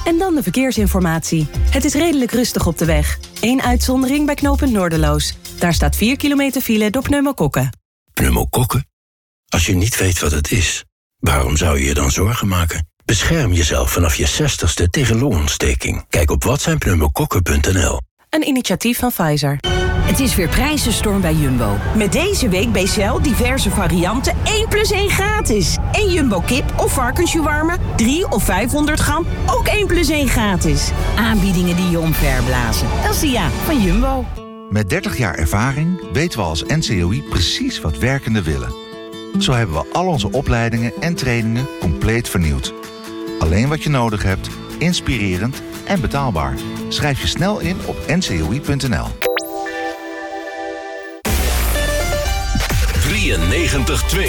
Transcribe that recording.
En dan de verkeersinformatie. Het is redelijk rustig op de weg. 1 uitzondering bij knooppunt Noorderloos. Daar staat 4 kilometer file door pneumokokken. Pneumokokken? Als je niet weet wat het is, waarom zou je je dan zorgen maken? Bescherm jezelf vanaf je 60ste tegen longontsteking. Kijk op watzijnpneumokokken.nl. Een initiatief van Pfizer. Het is weer prijzenstorm bij Jumbo. Met deze week bij Shell diverse varianten 1+1 gratis. En Jumbo kip of varkensjewarma 3 of 500 gram, ook 1+1 gratis. Aanbiedingen die je omverblazen. Dat is de ja van Jumbo. Met 30 jaar ervaring weten we als NCOI precies wat werkenden willen. Zo hebben we al onze opleidingen en trainingen compleet vernieuwd. Alleen wat je nodig hebt, inspirerend en betaalbaar. Schrijf je snel in op ncoi.nl. 93.2